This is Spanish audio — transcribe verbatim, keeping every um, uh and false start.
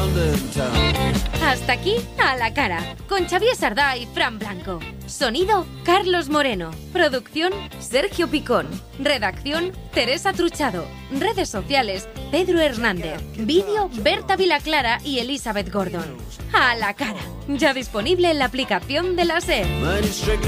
Hasta aquí A la Cara, con Xavier Sardá y Fran Blanco. Sonido, Carlos Moreno. Producción, Sergio Picón. Redacción, Teresa Truchado. Redes sociales, Pedro Hernández. Vídeo, Berta Vilaclara y Elizabeth Gordon. A la Cara, ya disponible en la aplicación de la SER.